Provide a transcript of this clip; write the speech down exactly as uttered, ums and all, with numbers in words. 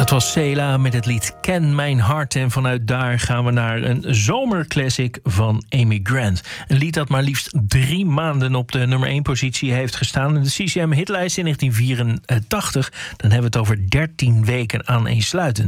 Dat was Cela met het lied Ken Mijn Hart. En vanuit daar gaan we naar een zomerclassic van Amy Grant. Een lied dat maar liefst drie maanden op de nummer één positie heeft gestaan. In de C C M hitlijst in negentien vierentachtig. Dan hebben we het over dertien weken aaneensluitend.